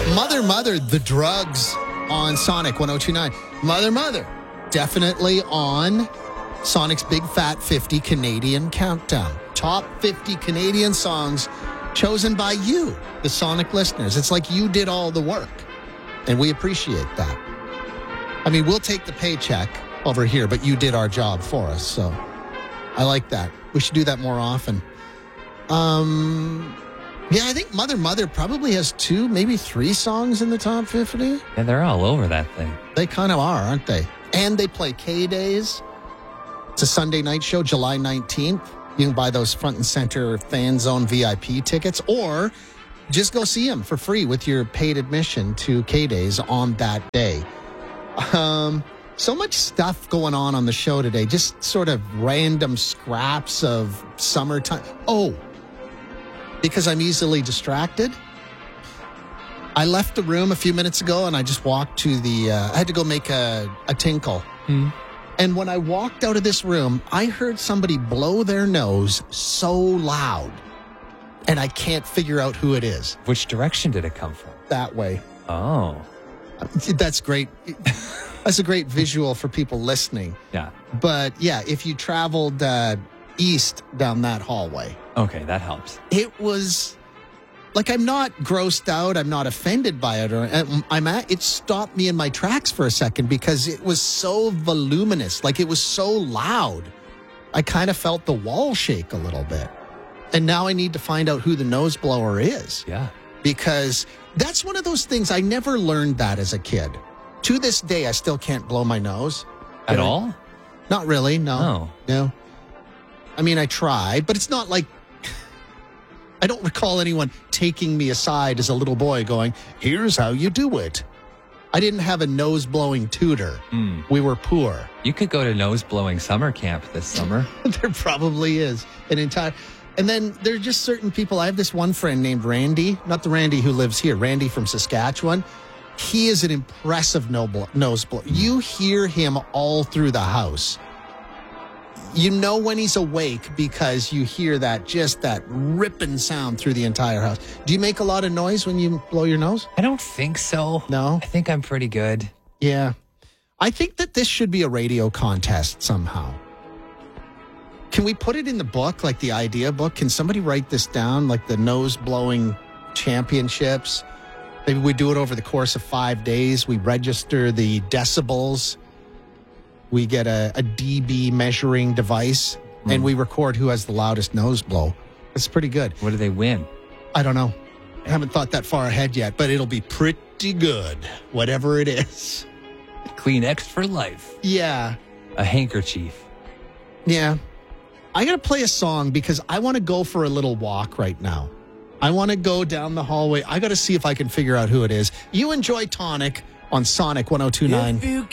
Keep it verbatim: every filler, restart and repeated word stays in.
Mother, Mother, The Drugs on Sonic one oh two point nine. Mother, Mother, definitely on Sonic's Big Fat fifty Canadian Countdown. Top fifty Canadian songs chosen by you, the Sonic listeners. It's like you did all the work, and we appreciate that. I mean, we'll take the paycheck over here, but you did our job for us, so I like that. We should do that more often. Um... Yeah, I think Mother Mother probably has two, maybe three songs in the top fifty. Yeah, they're all over that thing. They kind of are, aren't they? And they play K-Days. It's a Sunday night show, July nineteenth. You can buy those front and center fan zone V I P tickets, or just go see them for free with your paid admission to K-Days on that day. Um, so much stuff going on on the show today, just sort of random scraps of summertime. Oh, because I'm easily distracted, I left the room a few minutes ago and I just walked to the, uh, I had to go make a, a tinkle. Hmm. And when I walked out of this room, I heard somebody blow their nose so loud. And I can't figure out who it is. Which direction did it come from? That way. Oh. That's great. That's a great visual for people listening. Yeah. But yeah, if you traveled uh, east down that hallway. Okay, that helps. It was like, I'm not grossed out. I'm not offended by it. Or I'm at, it stopped me in my tracks for a second because it was so voluminous. Like, it was so loud. I kind of felt the wall shake a little bit. And now I need to find out who the nose blower is. Yeah. Because that's one of those things, I never learned that as a kid. To this day, I still can't blow my nose. At I, all? Not really, no. Oh. No. I mean, I tried, but it's not like, I don't recall anyone taking me aside as a little boy going, here's how you do it. I didn't have a nose-blowing tutor. Mm. We were poor. You could go to nose-blowing summer camp this summer. There probably is an entire... And then there are just certain people. I have this one friend named Randy, not the Randy who lives here, Randy from Saskatchewan. He is an impressive no blo- nose blower. You hear him all through the house. You know when he's awake because you hear that, just that ripping sound through the entire house. Do you make a lot of noise when you blow your nose? I don't think so. No? I think I'm pretty good. Yeah. I think that this should be a radio contest somehow. Can we put it in the book, like the idea book? Can somebody write this down, like the nose-blowing championships? Maybe we do it over the course of five days. We register the decibels. We get a, a D B measuring device, mm. and we record who has the loudest nose blow. It's pretty good. What do they win? I don't know. I haven't thought that far ahead yet, but it'll be pretty good, whatever it is. Kleenex for life. Yeah. A handkerchief. Yeah. I got to play a song because I want to go for a little walk right now. I want to go down the hallway. I got to see if I can figure out who it is. You enjoy Tonic on Sonic one oh two point nine.